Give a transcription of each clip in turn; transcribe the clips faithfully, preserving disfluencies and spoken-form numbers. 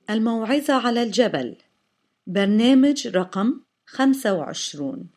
الموعظة على الجبل، برنامج رقم خمسة وعشرون.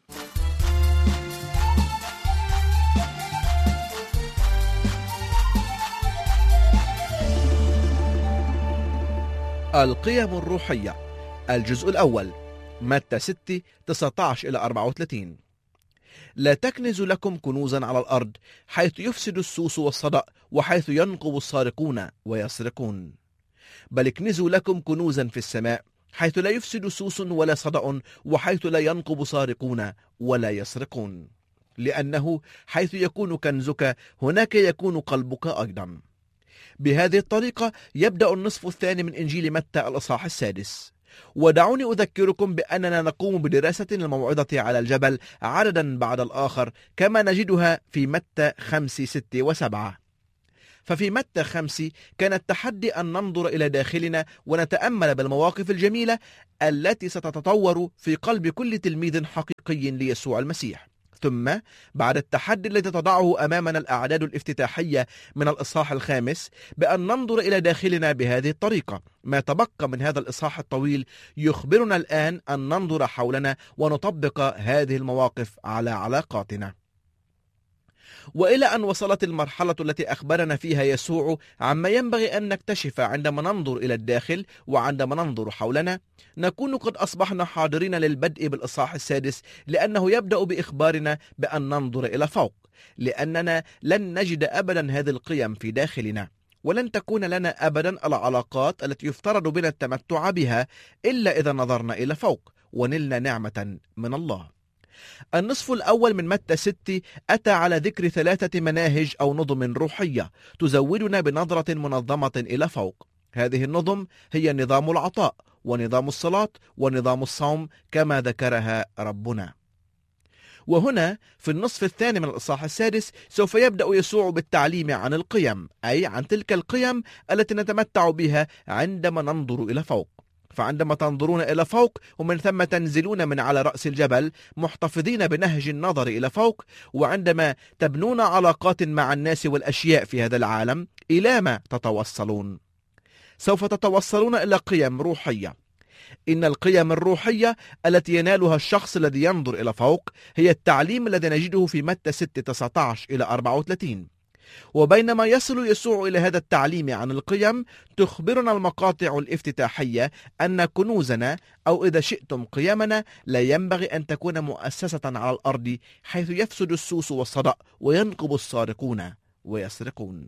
القيم الروحية، الجزء الأول، متى ستة تسعة عشر إلى أربعة وثلاثين. لا تكنزوا لكم كنوزا على الأرض، حيث يفسد السوس والصدأ، وحيث ينقب السارقون ويسرقون، بل اكنزوا لكم كنوزا في السماء، حيث لا يفسد سوس ولا صدأ، وحيث لا ينقب سارقون ولا يسرقون، لأنه حيث يكون كنزك هناك يكون قلبك أيضا. بهذه الطريقة يبدأ النصف الثاني من إنجيل متى الإصحاح السادس. ودعوني أذكركم بأننا نقوم بدراسة الموعظة على الجبل عددا بعد الآخر، كما نجدها في متى خمسة ستة وسبعة. ففي متى خمسة كان التحدي أن ننظر إلى داخلنا ونتأمل بالمواقف الجميلة التي ستتطور في قلب كل تلميذ حقيقي ليسوع المسيح. ثم بعد التحدي الذي تضعه أمامنا الأعداد الافتتاحية من الإصحاح الخامس بأن ننظر إلى داخلنا بهذه الطريقة، ما تبقى من هذا الإصحاح الطويل يخبرنا الآن أن ننظر حولنا ونطبق هذه المواقف على علاقاتنا. وإلى أن وصلت المرحلة التي أخبرنا فيها يسوع عما ينبغي أن نكتشف عندما ننظر إلى الداخل وعندما ننظر حولنا، نكون قد أصبحنا حاضرين للبدء بالإصحاح السادس، لأنه يبدأ بإخبارنا بأن ننظر إلى فوق، لأننا لن نجد أبدا هذه القيم في داخلنا، ولن تكون لنا أبدا العلاقات التي يفترض بنا التمتع بها إلا إذا نظرنا إلى فوق ونلنا نعمة من الله. النصف الأول من متى ستة أتى على ذكر ثلاثة مناهج أو نظم روحية تزودنا بنظرة منظمة إلى فوق. هذه النظم هي نظام العطاء ونظام الصلاة ونظام الصوم كما ذكرها ربنا. وهنا في النصف الثاني من الإصحاح السادس سوف يبدأ يسوع بالتعليم عن القيم، أي عن تلك القيم التي نتمتع بها عندما ننظر إلى فوق. فعندما تنظرون إلى فوق ومن ثم تنزلون من على رأس الجبل محتفظين بنهج النظر إلى فوق، وعندما تبنون علاقات مع الناس والأشياء في هذا العالم، إلى ما تتوصلون؟ سوف تتوصلون إلى قيم روحية. إن القيم الروحية التي ينالها الشخص الذي ينظر إلى فوق هي التعليم الذي نجده في متى ستة تسعة عشر إلى أربعة وثلاثين. وبينما يصل يسوع إلى هذا التعليم عن القيم، تخبرنا المقاطع الافتتاحية أن كنوزنا أو إذا شئتم قيمنا لا ينبغي أن تكون مؤسسة على الأرض، حيث يفسد السوس والصدأ وينقب السارقون ويسرقون.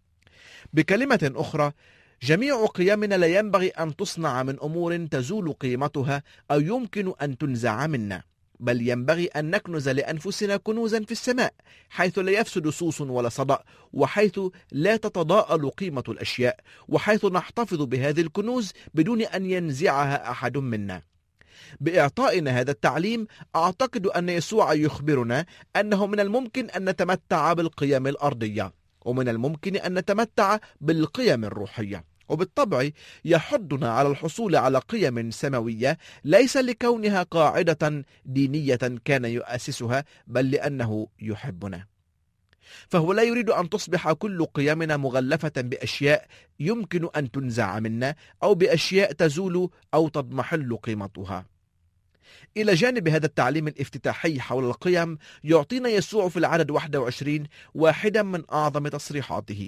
بكلمة أخرى، جميع قيمنا لا ينبغي أن تصنع من أمور تزول قيمتها أو يمكن أن تنزع منا، بل ينبغي أن نكنز لأنفسنا كنوزا في السماء، حيث لا يفسد سوس ولا صدأ، وحيث لا تتضاءل قيمة الأشياء، وحيث نحتفظ بهذه الكنوز بدون أن ينزعها أحد منا. بإعطائنا هذا التعليم أعتقد أن يسوع يخبرنا أنه من الممكن أن نتمتع بالقيم الأرضية، ومن الممكن أن نتمتع بالقيم الروحية، وبالطبع يحضنا على الحصول على قيم سماوية، ليس لكونها قاعدة دينية كان يؤسسها، بل لأنه يحبنا. فهو لا يريد أن تصبح كل قيمنا مغلفة بأشياء يمكن أن تنزع منا أو بأشياء تزول أو تضمحل قيمتها. إلى جانب هذا التعليم الافتتاحي حول القيم، يعطينا يسوع في العدد واحد وعشرين واحدا من أعظم تصريحاته.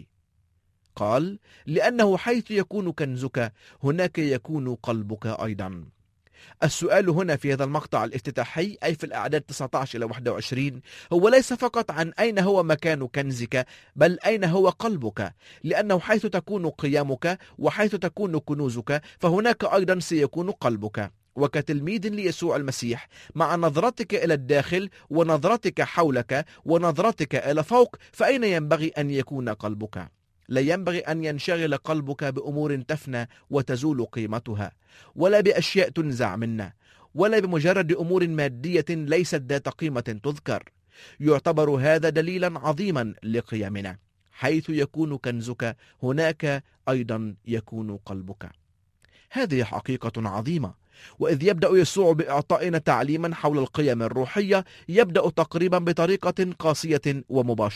قال: لأنه حيث يكون كنزك هناك يكون قلبك أيضا. السؤال هنا في هذا المقطع الافتتاحي، أي في الأعداد تسعة عشر إلى واحد وعشرين، هو ليس فقط عن أين هو مكان كنزك، بل أين هو قلبك، لأنه حيث تكون قيمك وحيث تكون كنوزك فهناك أيضا سيكون قلبك. وكتلميذ ليسوع المسيح، مع نظرتك إلى الداخل ونظرتك حولك ونظرتك إلى فوق، فأين ينبغي أن يكون قلبك؟ لا ينبغي أن ينشغل قلبك بأمور تفنى وتزول قيمتها، ولا بأشياء تنزع منا، ولا بمجرد أمور مادية ليست ذات قيمة تذكر. يعتبر هذا دليلا عظيما لقيمنا. حيث يكون كنزك هناك أيضا يكون قلبك. هذه حقيقة عظيمة. وإذ يبدأ يسوع بإعطائنا تعليما حول القيم الروحية، يبدأ تقريبا بطريقة قاسية ومباشرة.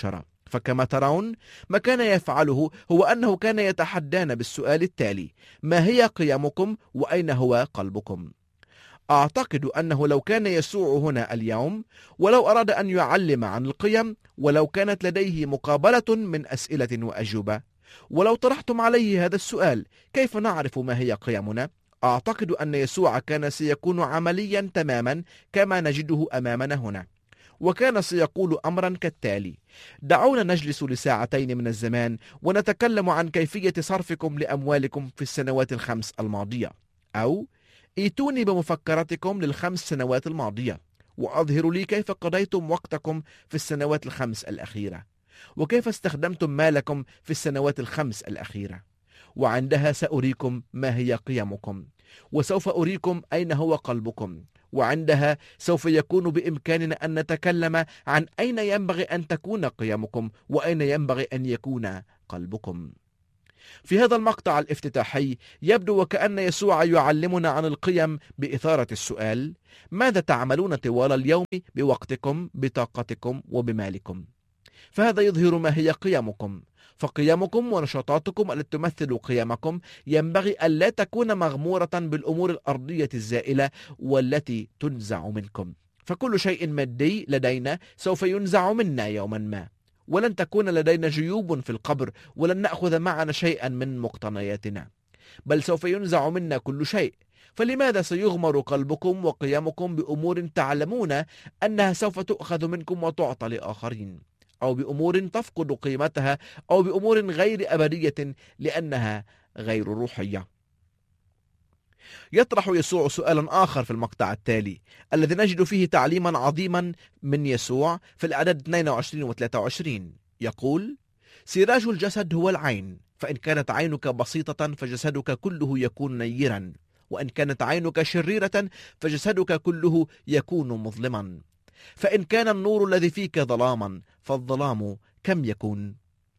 فكما ترون ما كان يفعله هو أنه كان يتحدانا بالسؤال التالي: ما هي قيمكم وأين هو قلبكم؟ أعتقد أنه لو كان يسوع هنا اليوم، ولو أراد أن يعلم عن القيم، ولو كانت لديه مقابلة من أسئلة وأجوبة، ولو طرحتم عليه هذا السؤال: كيف نعرف ما هي قيمنا؟ أعتقد أن يسوع كان سيكون عمليا تماما كما نجده أمامنا هنا، وكان سيقول أمرا كالتالي: دعونا نجلس لساعتين من الزمان ونتكلم عن كيفية صرفكم لأموالكم في السنوات الخمس الماضية، أو ائتوني بمفكرتكم للخمس سنوات الماضية وأظهروا لي كيف قضيتم وقتكم في السنوات الخمس الأخيرة، وكيف استخدمتم مالكم في السنوات الخمس الأخيرة، وعندها سأريكم ما هي قيمكم، وسوف أريكم أين هو قلبكم، وعندها سوف يكون بإمكاننا أن نتكلم عن أين ينبغي أن تكون قيمكم وأين ينبغي أن يكون قلبكم. في هذا المقطع الافتتاحي يبدو وكأن يسوع يعلمنا عن القيم بإثارة السؤال: ماذا تعملون طوال اليوم بوقتكم، بطاقتكم وبمالكم؟ فهذا يظهر ما هي قيمكم، فقيمكم ونشاطاتكم التي تمثل قيمكم ينبغي ألا تكون مغمورة بالأمور الأرضية الزائلة والتي تنزع منكم، فكل شيء مادي لدينا سوف ينزع منا يوما ما، ولن تكون لدينا جيوب في القبر، ولن نأخذ معنا شيئا من مقتنياتنا، بل سوف ينزع منا كل شيء. فلماذا سيغمر قلبكم وقيمكم بأمور تعلمون أنها سوف تؤخذ منكم وتعطى لآخرين، أو بأمور تفقد قيمتها، أو بأمور غير أبدية لأنها غير روحية؟ يطرح يسوع سؤالا آخر في المقطع التالي الذي نجد فيه تعليما عظيما من يسوع في الأعداد اثنين وعشرين و ثلاثة وعشرين. يقول: سراج الجسد هو العين، فإن كانت عينك بسيطة فجسدك كله يكون نيرا، وإن كانت عينك شريرة فجسدك كله يكون مظلما. فإن كان النور الذي فيك ظلاما فالظلام كم يكون؟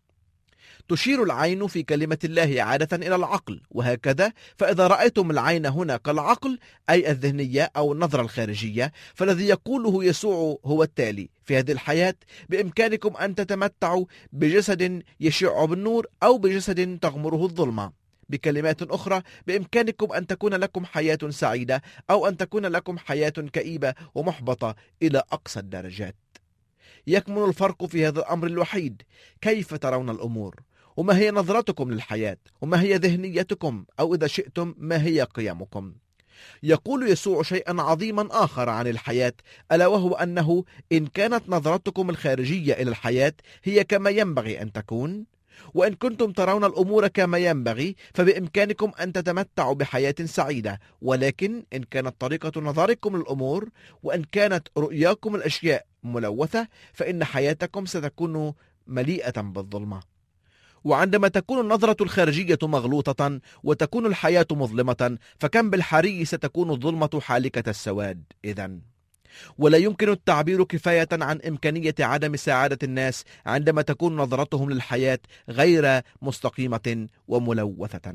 تشير العين في كلمة الله عادة إلى العقل، وهكذا فإذا رأيتم العين هنا كالعقل أي الذهنية أو النظرة الخارجية، فالذي يقوله يسوع هو التالي: في هذه الحياة بإمكانكم أن تتمتعوا بجسد يشع بالنور أو بجسد تغمره الظلمة. بكلمات أخرى، بإمكانكم أن تكون لكم حياة سعيدة أو أن تكون لكم حياة كئيبة ومحبطة إلى أقصى الدرجات. يكمن الفرق في هذا الأمر الوحيد: كيف ترون الأمور، وما هي نظرتكم للحياة، وما هي ذهنيتكم، أو إذا شئتم ما هي قيمكم. يقول يسوع شيئا عظيما آخر عن الحياة، ألا وهو أنه إن كانت نظرتكم الخارجية إلى الحياة هي كما ينبغي أن تكون، وإن كنتم ترون الأمور كما ينبغي، فبإمكانكم أن تتمتعوا بحياة سعيدة. ولكن إن كانت طريقة نظركم للأمور وإن كانت رؤياكم الأشياء ملوثة، فإن حياتكم ستكون مليئة بالظلمة. وعندما تكون النظرة الخارجية مغلوطة وتكون الحياة مظلمة، فكم بالحري ستكون الظلمة حالكة السواد إذن. ولا يمكن التعبير كفاية عن إمكانية عدم سعادة الناس عندما تكون نظرتهم للحياة غير مستقيمة وملوثة.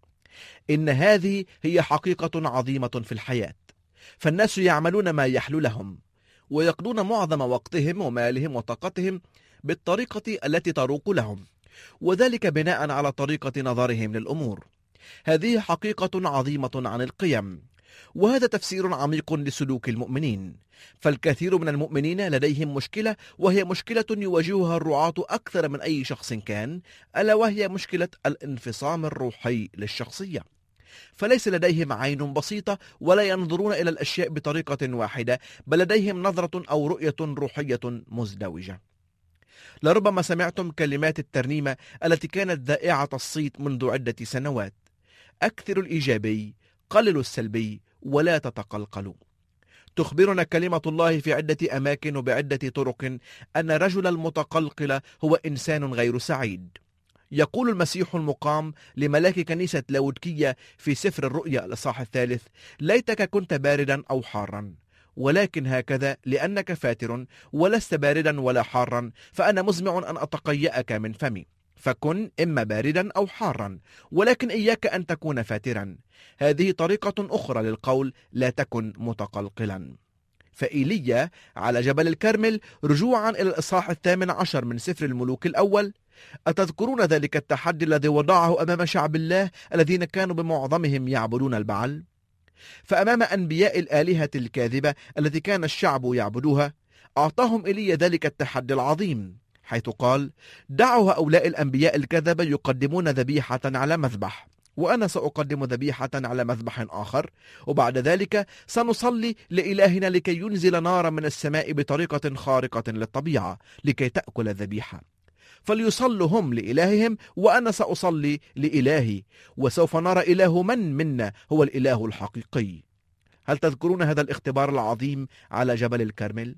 إن هذه هي حقيقة عظيمة في الحياة، فالناس يعملون ما يحلو لهم، ويقضون معظم وقتهم ومالهم وطاقتهم بالطريقة التي تروق لهم، وذلك بناء على طريقة نظرهم للأمور. هذه حقيقة عظيمة عن القيم، وهذا تفسير عميق لسلوك المؤمنين. فالكثير من المؤمنين لديهم مشكلة، وهي مشكلة يواجهها الرعاة أكثر من أي شخص كان، ألا وهي مشكلة الانفصام الروحي للشخصية. فليس لديهم عين بسيطة ولا ينظرون إلى الأشياء بطريقة واحدة، بل لديهم نظرة أو رؤية روحية مزدوجة. لربما سمعتم كلمات الترنيمة التي كانت ذائعة الصيت منذ عدة سنوات: أكثر الإيجابي، قللوا السلبي، ولا تتقلقلوا. تخبرنا كلمة الله في عدة أماكن وبعدة طرق أن الرجل المتقلقل هو إنسان غير سعيد. يقول المسيح المقام لملاك كنيسة لاودكية في سفر الرؤيا الإصحاح الثالث: ليتك كنت باردا أو حارا، ولكن هكذا لأنك فاتر ولست باردا ولا حارا، فأنا مزمع أن أتقيأك من فمي. فكن إما باردا أو حارا، ولكن إياك أن تكون فاترا. هذه طريقة أخرى للقول: لا تكن متقلقلا. فإيليا على جبل الكرمل رجوعا إلى الإصحاح الثامن عشر من سفر الملوك الأول. أتذكرون ذلك التحدي الذي وضعه أمام شعب الله الذين كانوا بمعظمهم يعبدون البعل؟ فأمام أنبياء الآلهة الكاذبة التي كان الشعب يعبدوها أعطاهم إيليا ذلك التحدي العظيم، حيث قال: دعوا هؤلاء الأنبياء الكذبة يقدمون ذبيحة على مذبح، وأنا سأقدم ذبيحة على مذبح آخر، وبعد ذلك سنصلي لإلهنا لكي ينزل نارا من السماء بطريقة خارقة للطبيعة لكي تأكل الذبيحة. فليصلوا هم لإلههم وأنا سأصلي لإلهي، وسوف نرى إله من منا هو الإله الحقيقي. هل تذكرون هذا الاختبار العظيم على جبل الكرمل؟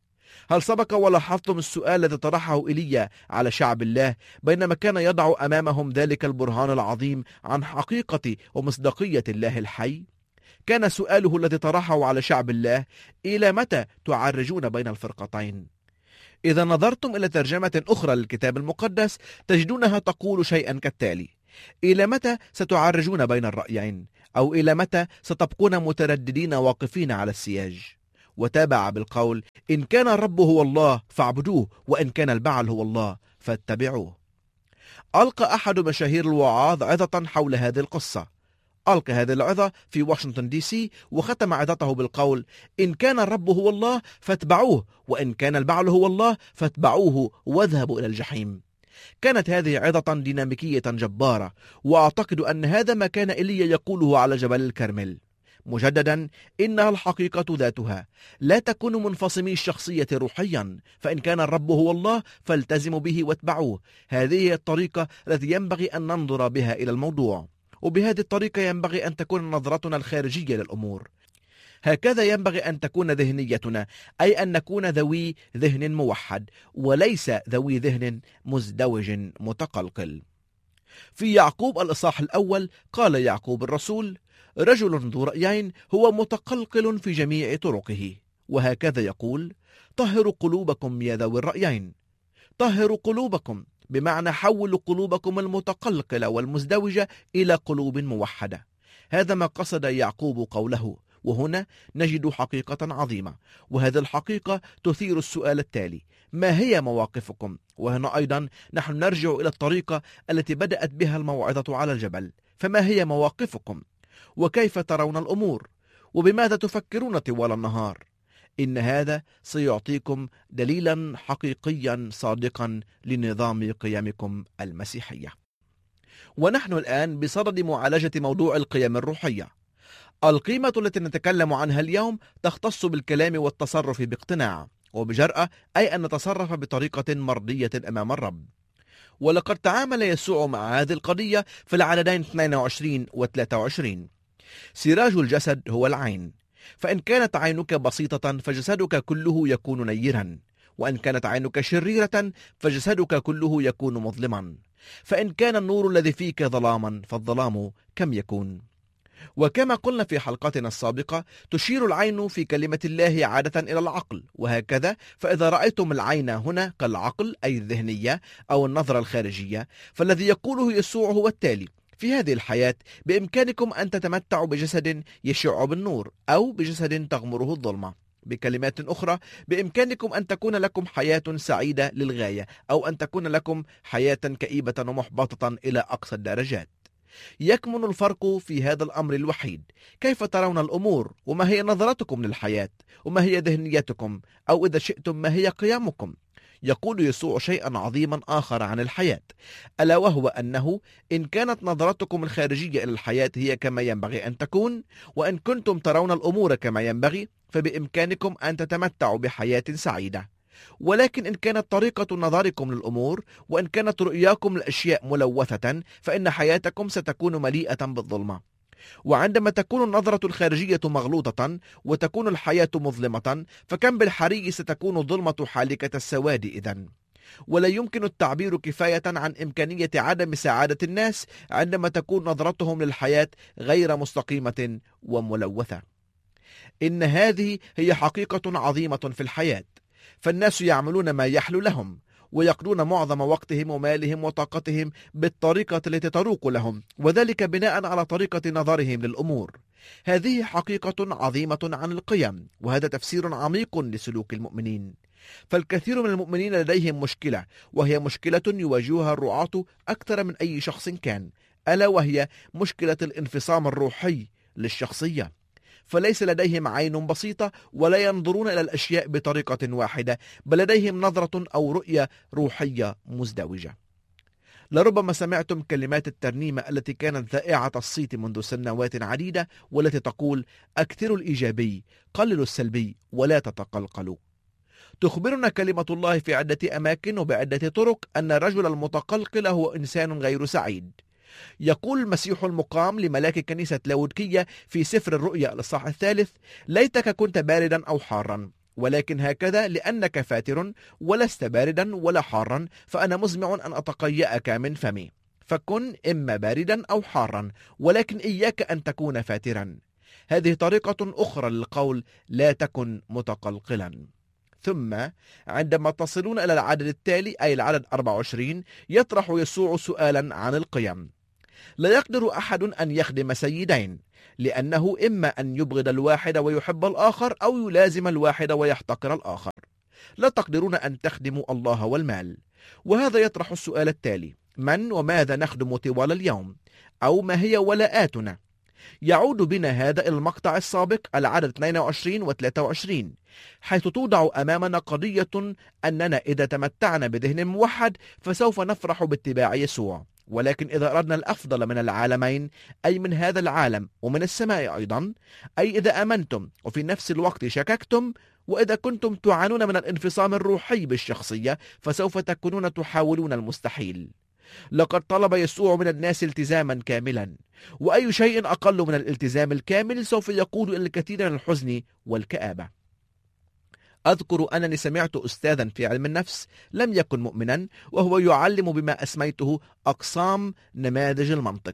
هل سبق ولاحظتم السؤال الذي طرحه إيليا على شعب الله بينما كان يضع أمامهم ذلك البرهان العظيم عن حقيقة ومصداقية الله الحي؟ كان سؤاله الذي طرحه على شعب الله: إلى متى تعرجون بين الفرقتين؟ إذا نظرتم إلى ترجمة أخرى للكتاب المقدس تجدونها تقول شيئا كالتالي: إلى متى ستعرجون بين الرأيين؟ أو إلى متى ستبقون مترددين واقفين على السياج؟ وتابع بالقول: إن كان الرب هو الله فاعبدوه، وإن كان البعل هو الله فاتبعوه. ألقى أحد مشاهير الوعاظ عظة حول هذه القصة. ألقى هذه العظة في واشنطن دي سي، وختم عظته بالقول: إن كان الرب هو الله فاتبعوه، وإن كان البعل هو الله فاتبعوه واذهبوا إلى الجحيم. كانت هذه عظة ديناميكية جبارة، وأعتقد أن هذا ما كان إيليا يقوله على جبل الكرمل. مجددا، إنها الحقيقة ذاتها، لا تكونوا منفصمي الشخصية روحيا، فإن كان الرب هو الله فالتزموا به واتبعوه. هذه هي الطريقة التي ينبغي أن ننظر بها إلى الموضوع، وبهذه الطريقة ينبغي أن تكون نظرتنا الخارجية للأمور. هكذا ينبغي أن تكون ذهنيتنا، أي أن نكون ذوي ذهن موحد وليس ذوي ذهن مزدوج متقلقل. في يعقوب الإصحاح الأول قال يعقوب الرسول: رجل ذو رأيين هو متقلقل في جميع طرقه. وهكذا يقول: طهروا قلوبكم يا ذوي الرأيين. طهروا قلوبكم بمعنى حولوا قلوبكم المتقلقلة والمزدوجة إلى قلوب موحدة. هذا ما قصد يعقوب قوله. وهنا نجد حقيقة عظيمة، وهذه الحقيقة تثير السؤال التالي: ما هي مواقفكم؟ وهنا أيضا نحن نرجع إلى الطريقة التي بدأت بها الموعظة على الجبل. فما هي مواقفكم؟ وكيف ترون الأمور؟ وبماذا تفكرون طوال النهار؟ إن هذا سيعطيكم دليلا حقيقيا صادقا لنظام قيمكم المسيحية. ونحن الآن بصدد معالجة موضوع القيم الروحية. القيمة التي نتكلم عنها اليوم تختص بالكلام والتصرف باقتناع وبجرأة، أي أن نتصرف بطريقة مرضية أمام الرب. ولقد تعامل يسوع مع هذه القضية في العددين اثنين وعشرين و ثلاثة وعشرين. سراج الجسد هو العين، فإن كانت عينك بسيطة فجسدك كله يكون نيرا، وإن كانت عينك شريرة فجسدك كله يكون مظلما. فإن كان النور الذي فيك ظلاما فالظلام كم يكون؟ وكما قلنا في حلقتنا السابقة، تشير العين في كلمة الله عادة إلى العقل، وهكذا فإذا رأيتم العين هنا كالعقل أي الذهنية أو النظرة الخارجية، فالذي يقوله يسوع هو التالي: في هذه الحياة بإمكانكم أن تتمتعوا بجسد يشع بالنور أو بجسد تغمره الظلمة. بكلمات أخرى، بإمكانكم أن تكون لكم حياة سعيدة للغاية، أو أن تكون لكم حياة كئيبة ومحبطة إلى أقصى الدرجات. يكمن الفرق في هذا الأمر الوحيد: كيف ترون الأمور، وما هي نظرتكم للحياة، وما هي ذهنيتكم، أو إذا شئتم ما هي قيمكم. يقول يسوع شيئا عظيما آخر عن الحياة، ألا وهو أنه إن كانت نظرتكم الخارجية إلى الحياة هي كما ينبغي أن تكون، وإن كنتم ترون الأمور كما ينبغي، فبإمكانكم أن تتمتعوا بحياة سعيدة. ولكن إن كانت طريقة نظركم للأمور وإن كانت رؤياكم للأشياء ملوثة، فإن حياتكم ستكون مليئة بالظلمة. وعندما تكون النظرة الخارجية مغلوطة وتكون الحياة مظلمة، فكم بالحري ستكون الظلمة حالكة السواد إذن. ولا يمكن التعبير كفاية عن إمكانية عدم سعادة الناس عندما تكون نظرتهم للحياة غير مستقيمة وملوثة. إن هذه هي حقيقة عظيمة في الحياة، فالناس يعملون ما يحلو لهم، ويقضون معظم وقتهم ومالهم وطاقتهم بالطريقة التي تروق لهم، وذلك بناء على طريقة نظرهم للأمور. هذه حقيقة عظيمة عن القيم، وهذا تفسير عميق لسلوك المؤمنين. فالكثير من المؤمنين لديهم مشكلة، وهي مشكلة يواجهها الرعاة أكثر من أي شخص كان، ألا وهي مشكلة الانفصام الروحي للشخصية. فليس لديهم عين بسيطة ولا ينظرون إلى الأشياء بطريقة واحدة، بل لديهم نظرة أو رؤية روحية مزدوجة. لربما سمعتم كلمات الترنيمة التي كانت ذائعة الصيت منذ سنوات عديدة، والتي تقول: أكثروا الإيجابي، قللوا السلبي، ولا تتقلقلوا. تخبرنا كلمة الله في عدة أماكن وبعدة طرق أن الرجل المتقلقل هو إنسان غير سعيد. يقول المسيح المقام لملاك كنيسة لاوديكية في سفر الرؤيا الإصحاح الثالث: ليتك كنت باردا أو حارا، ولكن هكذا لأنك فاتر ولست باردا ولا حارا، فأنا مزمع أن أتقيأك من فمي. فكن إما باردا أو حارا، ولكن إياك أن تكون فاترا. هذه طريقة أخرى للقول: لا تكن متقلقلا. ثم عندما تصلون إلى العدد التالي، أي العدد أربعة وعشرين، يطرح يسوع سؤالا عن القيم. لا يقدر أحد أن يخدم سيدين، لأنه إما أن يبغض الواحد ويحب الآخر، أو يلازم الواحد ويحتقر الآخر. لا تقدرون أن تخدموا الله والمال. وهذا يطرح السؤال التالي: من وماذا نخدم طوال اليوم؟ أو ما هي ولاءاتنا؟ يعود بنا هذا إلى المقطع السابق، العدد اثنين وعشرين و ثلاثة وعشرين، حيث توضع أمامنا قضية أننا إذا تمتعنا بذهن موحد فسوف نفرح باتباع يسوع، ولكن إذا أردنا الأفضل من العالمين، أي من هذا العالم ومن السماء أيضا، أي إذا آمنتم وفي نفس الوقت شككتم، وإذا كنتم تعانون من الانفصام الروحي بالشخصية، فسوف تكونون تحاولون المستحيل. لقد طلب يسوع من الناس التزاما كاملا، وأي شيء أقل من الالتزام الكامل سوف يقود إلى الكثير من الحزن والكآبة. أذكر أنني سمعت أستاذا في علم النفس لم يكن مؤمنا، وهو يعلم بما أسميته أقسام نماذج المنطق.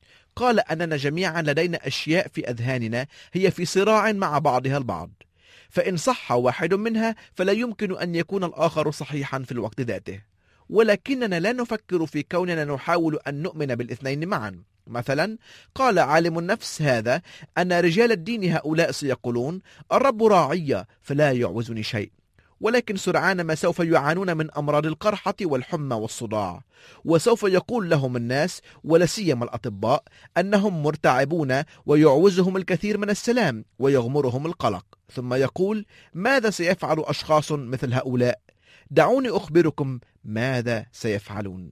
قال أننا جميعا لدينا أشياء في أذهاننا هي في صراع مع بعضها البعض، فإن صح واحد منها فلا يمكن أن يكون الآخر صحيحا في الوقت ذاته، ولكننا لا نفكر في كوننا نحاول أن نؤمن بالاثنين معا. مثلا قال عالم النفس هذا أن رجال الدين هؤلاء سيقولون: الرب راعي فلا يعوزني شيء، ولكن سرعان ما سوف يعانون من أمراض القرحة والحمى والصداع، وسوف يقول لهم الناس ولا سيما الأطباء أنهم مرتعبون ويعوزهم الكثير من السلام ويغمرهم القلق، ثم يقول: ماذا سيفعل أشخاص مثل هؤلاء؟ دعوني أخبركم ماذا سيفعلون.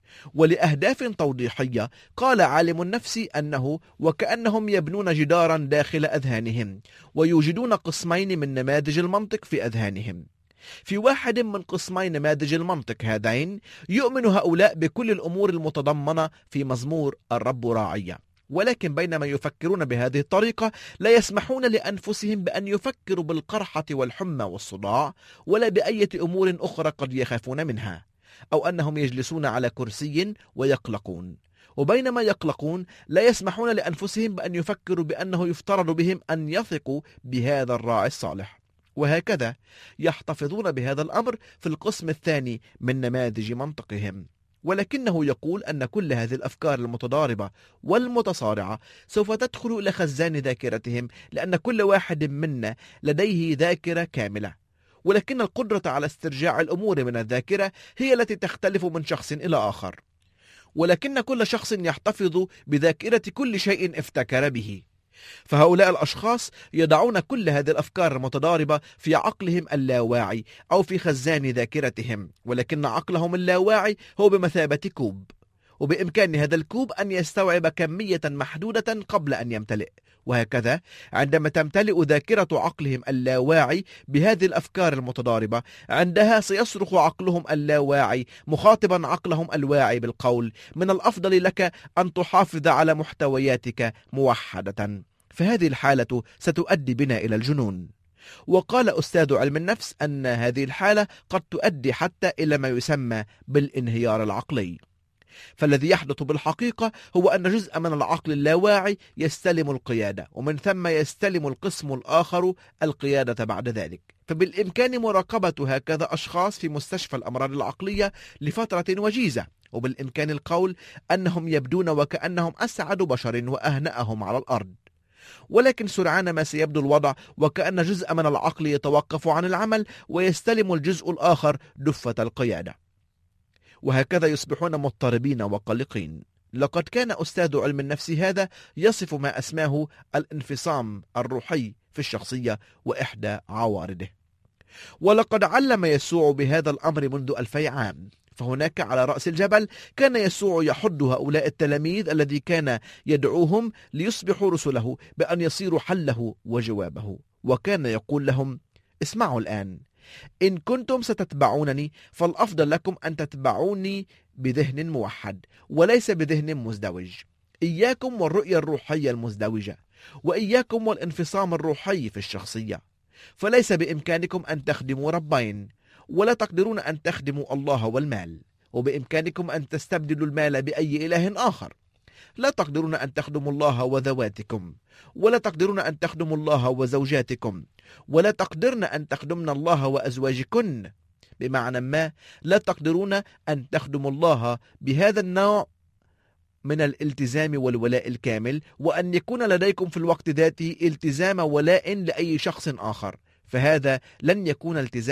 ولأهداف توضيحية قال عالم النفس أنه وكأنهم يبنون جدارا داخل أذهانهم، ويوجدون قسمين من نماذج المنطق في أذهانهم. في واحد من قسمي نماذج المنطق هذين يؤمن هؤلاء بكل الأمور المتضمنة في مزمور الرب راعي، ولكن بينما يفكرون بهذه الطريقة لا يسمحون لأنفسهم بأن يفكروا بالقرحة والحمى والصداع، ولا بأية أمور أخرى قد يخافون منها، أو أنهم يجلسون على كرسي ويقلقون. وبينما يقلقون لا يسمحون لأنفسهم بأن يفكروا بأنه يفترض بهم أن يثقوا بهذا الراعي الصالح، وهكذا يحتفظون بهذا الأمر في القسم الثاني من نماذج منطقهم. ولكنه يقول أن كل هذه الأفكار المتضاربة والمتصارعة سوف تدخل إلى خزان ذاكرتهم، لأن كل واحد منا لديه ذاكرة كاملة، ولكن القدرة على استرجاع الأمور من الذاكرة هي التي تختلف من شخص إلى آخر، ولكن كل شخص يحتفظ بذاكرة كل شيء افتكر به. فهؤلاء الأشخاص يضعون كل هذه الأفكار المتضاربة في عقلهم اللاواعي أو في خزان ذاكرتهم، ولكن عقلهم اللاواعي هو بمثابة كوب، وبإمكان هذا الكوب أن يستوعب كمية محدودة قبل أن يمتلئ. وهكذا عندما تمتلئ ذاكرة عقلهم اللاواعي بهذه الأفكار المتضاربة، عندها سيصرخ عقلهم اللاواعي مخاطبا عقلهم الواعي بالقول: من الأفضل لك أن تحافظ على محتوياتك موحدة. فهذه الحالة ستؤدي بنا إلى الجنون. وقال أستاذ علم النفس أن هذه الحالة قد تؤدي حتى إلى ما يسمى بالانهيار العقلي. فالذي يحدث بالحقيقة هو أن جزء من العقل اللاواعي يستلم القيادة، ومن ثم يستلم القسم الآخر القيادة بعد ذلك. فبالإمكان مراقبة هكذا أشخاص في مستشفى الأمراض العقلية لفترة وجيزة، وبالإمكان القول أنهم يبدون وكأنهم أسعد بشر وأهنأهم على الأرض. ولكن سرعان ما سيبدو الوضع وكأن جزء من العقل يتوقف عن العمل ويستلم الجزء الآخر دفة القيادة، وهكذا يصبحون مضطربين وقلقين. لقد كان أستاذ علم النفس هذا يصف ما أسماه الانفصام الروحي في الشخصية وإحدى عوارضه. ولقد علم يسوع بهذا الأمر منذ ألفي عام. فهناك على رأس الجبل كان يسوع يحض هؤلاء التلاميذ الذي كان يدعوهم ليصبحوا رسله بأن يصيروا حله وجوابه، وكان يقول لهم: اسمعوا الآن، إن كنتم ستتبعونني فالأفضل لكم أن تتبعوني بذهن موحد وليس بذهن مزدوج. إياكم والرؤية الروحية المزدوجة، وإياكم والانفصام الروحي في الشخصية، فليس بإمكانكم أن تخدموا ربين، ولا تقدرون أن تخدموا الله والمال، وبإمكانكم أن تستبدلوا المال بأي إله آخر. لا تقدرون أن تخدموا الله وذواتكم، ولا تقدرون أن تخدموا الله وزوجاتكم، ولا تقدرن أن تخدمن الله وأزواجكن. بمعنى ما، لا تقدرون أن تخدموا الله بهذا النوع من الالتزام والولاء الكامل، وأن يكون لديكم في الوقت ذاته التزام ولاء لأي شخص آخر، فهذا لن يكون التزام